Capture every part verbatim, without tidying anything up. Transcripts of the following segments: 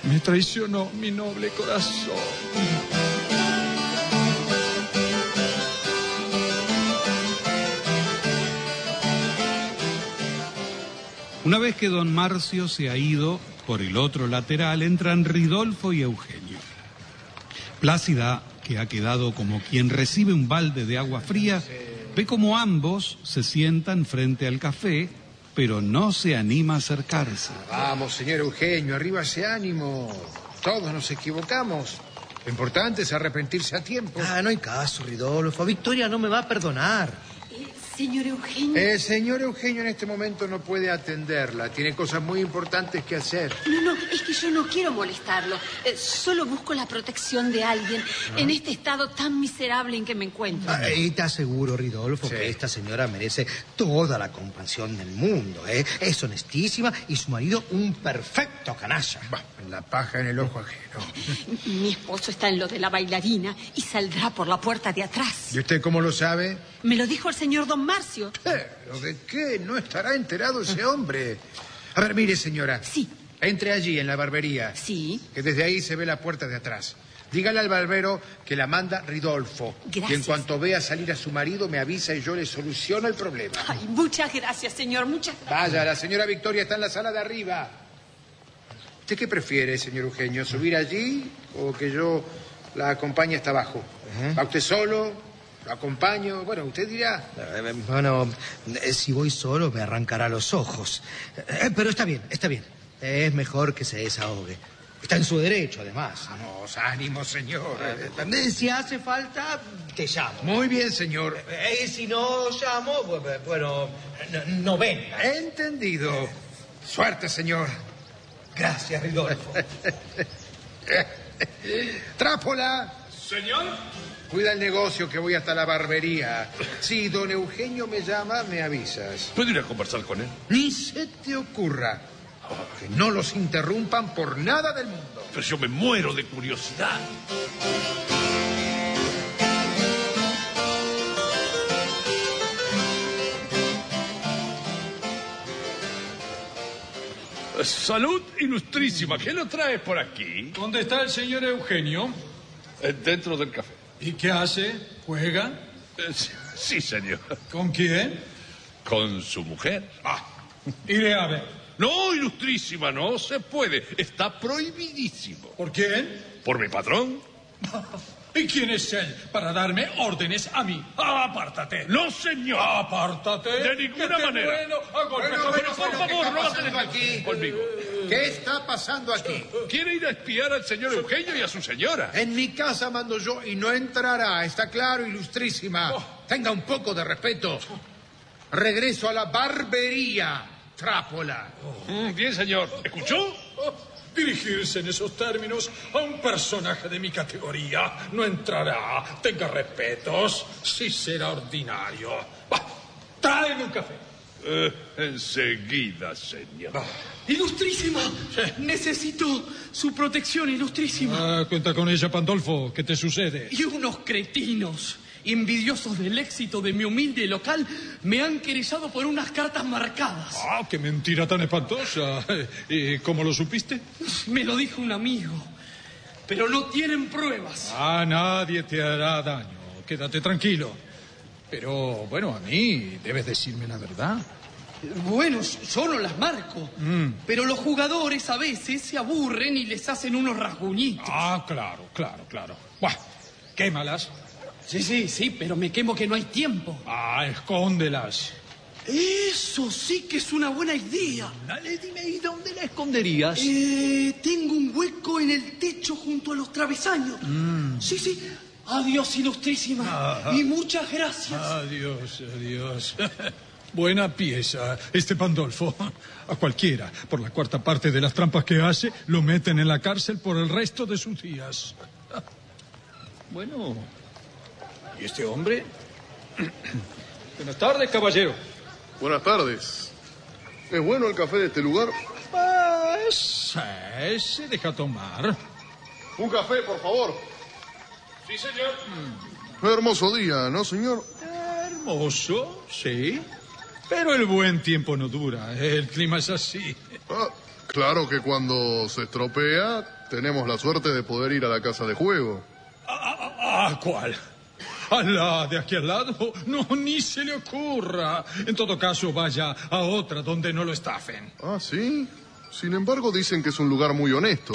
Me traicionó mi noble corazón. Una vez que don Marcio se ha ido, por el otro lateral entran Ridolfo y Eugenio. Plácida, que ha quedado como quien recibe un balde de agua fría, ve como ambos se sientan frente al café, pero no se anima a acercarse. Vamos, señor Eugenio, arriba ese ánimo. Todos nos equivocamos. Lo importante es arrepentirse a tiempo. Ah, no hay caso, Ridolfo. Victoria no me va a perdonar. Eh, señor Eugenio. El señor Eugenio en este momento no puede atenderla. Tiene cosas muy importantes que hacer. No, no, es que yo no quiero molestarlo. Eh, solo busco la protección de alguien ¿Ah? en este estado tan miserable en que me encuentro. Ah, y te aseguro, Ridolfo, sí. que esta señora merece toda la compasión del mundo, ¿eh? Es honestísima y su marido un perfecto canalla. Bah, la paja en el ojo ajeno. Mi esposo está en lo de la bailarina y saldrá por la puerta de atrás. ¿Y usted cómo lo sabe? Me lo dijo el señor don Marcio. ¿Pero de qué? No estará enterado ese hombre. A ver, mire, señora. Sí. Entre allí, en la barbería. Sí. Que desde ahí se ve la puerta de atrás. Dígale al barbero que la manda Ridolfo. Gracias. Y en cuanto vea salir a su marido, me avisa y yo le soluciono el problema. Ay, muchas gracias, señor, muchas gracias. Vaya, la señora Victoria está en la sala de arriba. ¿Usted qué prefiere, señor Eugenio? ¿Subir allí o que yo la acompañe hasta abajo? Uh-huh. ¿Va usted solo? ¿Lo acompaño? Bueno, usted dirá. Eh, bueno, eh, si voy solo me arrancará los ojos. Eh, pero está bien, está bien. Es mejor que se desahogue. Está en su derecho, además. Vamos, ánimo, señor. Eh, si hace falta, te llamo. Muy bien, señor. Eh, si no llamo, bueno, no, no venga. Entendido. Suerte, señor. Gracias, Ridolfo. Trápola. Señor. Cuida el negocio que voy hasta la barbería. Si don Eugenio me llama, me avisas. ¿Puedo ir a conversar con él? Ni se te ocurra. Que no los interrumpan por nada del mundo. Pero yo me muero de curiosidad. Salud ilustrísima. ¿Qué lo traes por aquí? ¿Dónde está el señor Eugenio? Eh, dentro del café. ¿Y qué hace? ¿Juega? Eh, sí, sí, señor. ¿Con quién? Con su mujer. Ah, iré a ver. No, ilustrísima, no se puede. Está prohibidísimo. ¿Por quién? ¿Por mi patrón? ¿Y quién es él para darme órdenes a mí? ¡Apártate! ¡No, señor! ¡Apártate! De ninguna manera. Bueno, a golpe, bueno, bueno, por favor, no va a tener aquí conmigo. ¿Qué está pasando aquí? Quiere ir a espiar al señor Eugenio y a su señora. En mi casa mando yo y no entrará. Está claro, ilustrísima. Oh. Tenga un poco de respeto. Regreso a la barbería, Trápola. Oh. Mm, bien, señor. ¿Escuchó? Oh. Dirigirse en esos términos a un personaje de mi categoría no entrará. Tenga respetos. Sí será ordinario. Bah, tráeme un café. Eh, enseguida, señor. Ah. Ilustrísima, sí. Necesito su protección, ilustrísima. Ah, cuenta con ella, Pandolfo. ¿Qué te sucede? Y unos cretinos, envidiosos del éxito de mi humilde local, me han querellado por unas cartas marcadas. Ah, qué mentira tan espantosa. ¿Y cómo lo supiste? Me lo dijo un amigo, pero no tienen pruebas. Ah, nadie te hará daño. Quédate tranquilo. Pero, bueno, a mí debes decirme la verdad. Bueno, yo no las marco, mm. pero los jugadores a veces se aburren y les hacen unos rasguñitos. Ah, claro, claro, claro. Buah, quémalas. Sí, sí, sí, pero me quemo que no hay tiempo. Ah, escóndelas. Eso sí que es una buena idea. Dale, dime, ¿y dónde la esconderías? Eh, tengo un hueco en el techo junto a los travesaños. Mm. Sí, sí. Adiós, ilustrísima. Ah, y muchas gracias. Adiós, adiós. Buena pieza, este Pandolfo. A cualquiera, por la cuarta parte de las trampas que hace, lo meten en la cárcel por el resto de sus días. Bueno, ¿y este hombre? Buenas tardes, caballero. Buenas tardes. ¿Es bueno el café de este lugar? Pues, eh, se deja tomar. Un café, por favor. Sí, señor. Mm. Hermoso día, ¿no, señor? Hermoso, sí. Pero el buen tiempo no dura. El clima es así. Ah, Claro que cuando se estropea, tenemos la suerte de poder ir a la casa de juego. ¿A, a cuál? ¿A la de aquí al lado? No, ni se le ocurra. En todo caso, vaya a otra donde no lo estafen. Ah, ¿sí? Sin embargo, dicen que es un lugar muy honesto.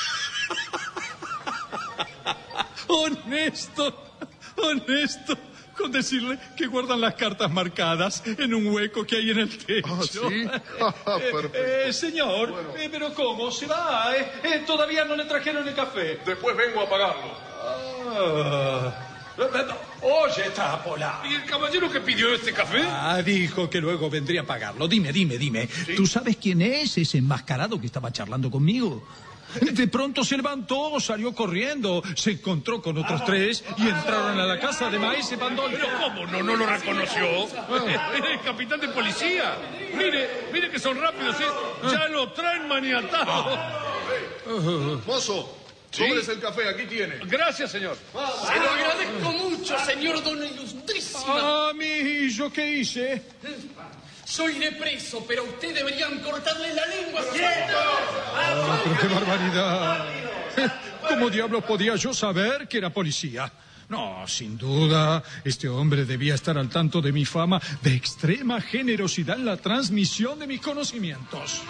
Honesto, honesto. Con decirle que guardan las cartas marcadas en un hueco que hay en el techo. Ah, ¿sí? Perfecto. Eh, eh, señor, bueno. eh, ¿pero cómo? ¿Se va? Eh, eh, ¿Todavía no le trajeron el café? Después vengo a pagarlo. Ah... Oye, Tápola. ¿Y el caballero que pidió este café? Ah, dijo que luego vendría a pagarlo. Dime, dime, dime. ¿Sí? ¿Tú sabes quién es ese enmascarado que estaba charlando conmigo? De pronto se levantó, salió corriendo, se encontró con otros tres y entraron a la casa de Maese Pandolfo. ¿Pero cómo? ¿No, no lo reconoció? Era el capitán de policía. Mire, mire que son rápidos, ¿eh? Ya lo traen maniatado. Mozo, ¿sí? ¿Cómo es el café? Aquí tiene. Gracias, señor. Se lo agradezco mucho, señor don Ilustrísima. Ah, mijillo, ¿qué hice? Soy de preso, pero a usted deberían cortarle la lengua. Ah, pero qué barbaridad. ¿Cómo diablos podía yo saber que era policía? No, sin duda, este hombre debía estar al tanto de mi fama de extrema generosidad en la transmisión de mis conocimientos.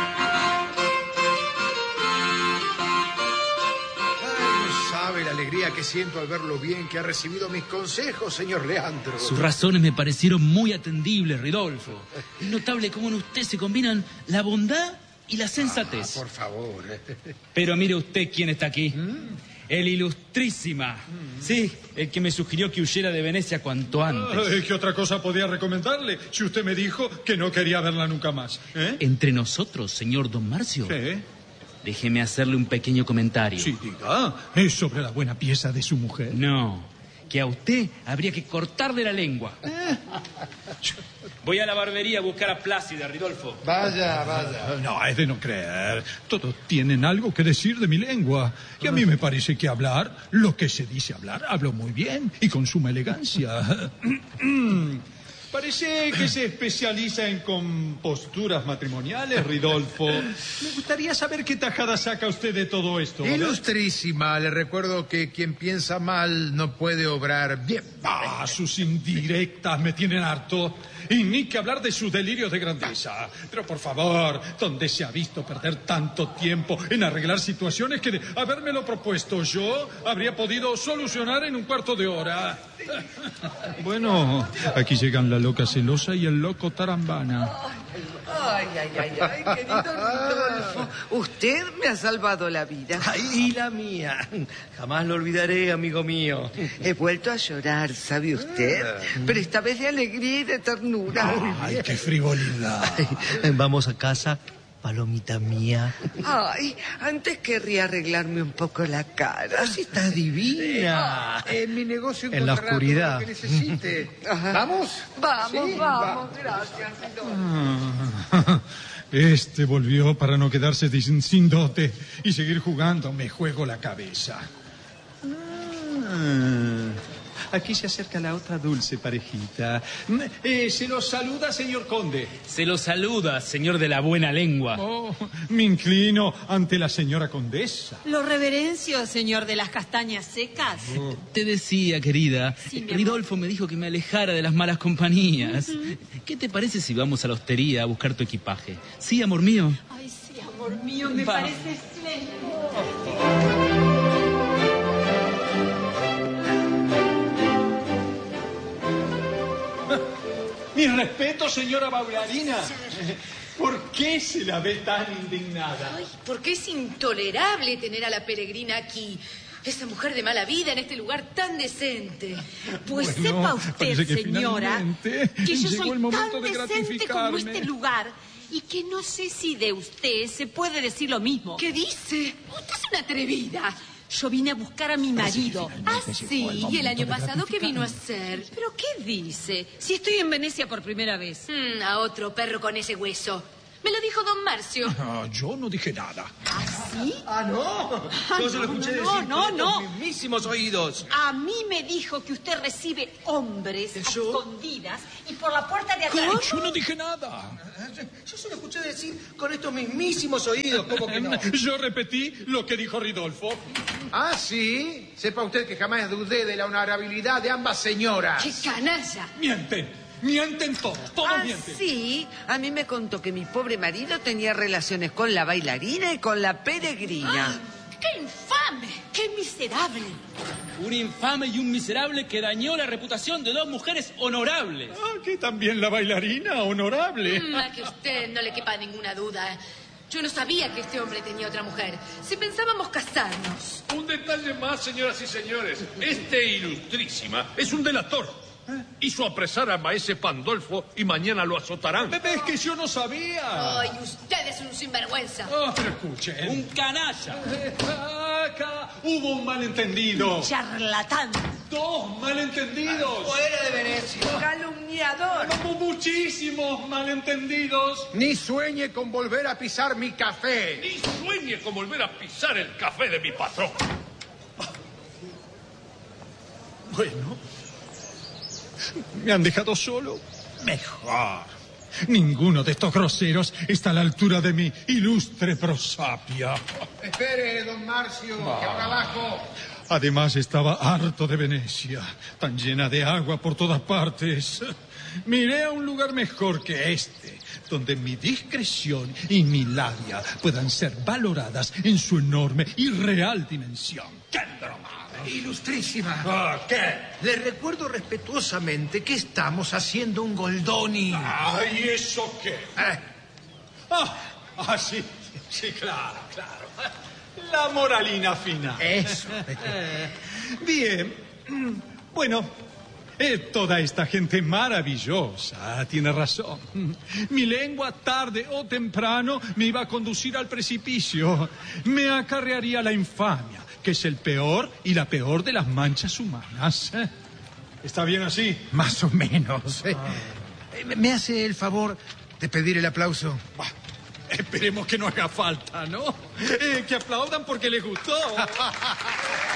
Sabe la alegría que siento al ver lo bien que ha recibido mis consejos, señor Leandro. Sus razones me parecieron muy atendibles, Ridolfo. Es notable cómo en usted se combinan la bondad y la sensatez. Ah, por favor. Pero mire usted quién está aquí. ¿Mm? El Ilustrísima. ¿Mm? Sí, el que me sugirió que huyera de Venecia cuanto antes. Ay, ¿qué otra cosa podía recomendarle si usted me dijo que no quería verla nunca más? ¿Eh? Entre nosotros, señor don Marcio. ¿Qué? Déjeme hacerle un pequeño comentario. Sí, diga. ¿Es sobre la buena pieza de su mujer? No, que a usted habría que cortarle la lengua. Voy a la barbería a buscar a Plácida, Ridolfo. Vaya, vaya. No, es de no creer. Todos tienen algo que decir de mi lengua. Y a mí me parece que hablar, lo que se dice hablar, hablo muy bien y con suma elegancia. Parece que se especializa en composturas matrimoniales, Ridolfo. Me gustaría saber qué tajada saca usted de todo esto. ¿Verdad? Ilustrísima, le recuerdo que quien piensa mal no puede obrar bien. Ah, sus indirectas me tienen harto. Y ni que hablar de su delirio de grandeza. Pero por favor, ¿dónde se ha visto perder tanto tiempo en arreglar situaciones que de habérmelo propuesto yo habría podido solucionar en un cuarto de hora? Bueno, aquí llegan la loca celosa y el loco tarambana. Ay, ay, ay, ay, querido Ridolfo, usted me ha salvado la vida. Ay, y la mía. Jamás lo olvidaré, amigo mío. He vuelto a llorar, ¿sabe usted? Pero esta vez de alegría y de ternura. Ay, qué frivolidad. Ay, vamos a casa, palomita mía. Ay, antes querría arreglarme un poco la cara. Si está divina. En mi negocio en la oscuridad. Lo que necesite. ¿Vamos? Vamos, Sí, vamos, va. gracias, Ridolfo. Este volvió para no quedarse sin, sin dote y seguir jugando. Me juego la cabeza. Ah, aquí se acerca la otra dulce parejita. Eh, se los saluda, señor conde. Se lo saluda, señor de la buena lengua. Oh, me inclino ante la señora condesa. Lo reverencio, señor de las castañas secas. Oh. Te decía, querida, Sí, mi Ridolfo me dijo que me alejara de las malas compañías. Uh-huh. ¿Qué te parece si vamos a la hostería a buscar tu equipaje? Sí, amor mío. Ay, sí, amor mío, me Va. parece espléndido. Mi respeto, señora bailarina. ¿Por qué se la ve tan indignada? Ay, porque es intolerable tener a la peregrina aquí. Esa mujer de mala vida en este lugar tan decente. Pues Bueno, sepa usted, parece que señora, finalmente que yo llegó soy el momento tan de decente gratificarme. como este lugar y que no sé si de usted se puede decir lo mismo. ¿Qué dice? Usted es una atrevida. Yo vine a buscar a mi marido. Ah, sí, y el año pasado, ¿qué vino a hacer? ¿Pero qué dice? Si estoy en Venecia por primera vez. Mm, a otro perro con ese hueso. Me lo dijo don Marcio. No, yo no dije nada. ¿Ah, sí? Ah, no. Ah, Yo se lo no, escuché no, decir no, con no. estos mismísimos oídos. A mí me dijo que usted recibe hombres a ¿Yo? escondidas y por la puerta de atrás. ¿Cómo? Yo no dije nada. Yo se lo escuché decir con estos mismísimos oídos. ¿Cómo que no? Yo repetí lo que dijo Ridolfo. Ah, sí. Sepa usted que jamás dudé de la honorabilidad de ambas señoras. ¡Qué canalla! Mienten. Mienten todos. Todos Ah, mienten. sí. A mí me contó que mi pobre marido tenía relaciones con la bailarina y con la peregrina. ¡Ah! ¡Qué infame! ¡Qué miserable! Un infame y un miserable que dañó la reputación de dos mujeres honorables. Aquí también la bailarina, honorable. Mm, a que a usted no le quepa ninguna duda. Yo no sabía que este hombre tenía otra mujer. Si pensábamos casarnos. Un detalle más, señoras y señores. Este ilustrísima es un delator. Hizo apresar a maese Pandolfo y mañana lo azotarán. Bebé, es que yo no sabía. Ay, usted es un sinvergüenza. Oh, pero escuchen. Un canalla. Acá hubo un malentendido. Charlatán. Dos malentendidos. Fuera de Venecia. Calumniador. Hubo muchísimos malentendidos. Ni sueñe con volver a pisar mi café. Ni sueñe con volver a pisar el café de mi patrón. Bueno, ¿me han dejado solo? Mejor. Ninguno de estos groseros está a la altura de mi ilustre prosapia. Espere, don Marcio, que ahora abajo. Además, estaba harto de Venecia, tan llena de agua por todas partes. Miré a un lugar mejor que este, donde mi discreción y mi labia puedan ser valoradas en su enorme y real dimensión. ¡Qué broma! Ilustrísima. Ah, ¿qué? Le recuerdo respetuosamente que estamos haciendo un Goldoni. Ay, ¿eso qué? Eh, Ah, ah, sí, sí, claro, claro. La moralina final. Eso. Bien. Bueno, eh, toda esta gente maravillosa tiene razón. Mi lengua, tarde o temprano, me iba a conducir al precipicio. Me acarrearía la infamia, que es el peor y la peor de las manchas humanas. ¿Está bien así? Más o menos. Eh, ¿Me hace el favor de pedir el aplauso? Bah, esperemos que no haga falta, ¿no? Eh, que aplaudan porque les gustó.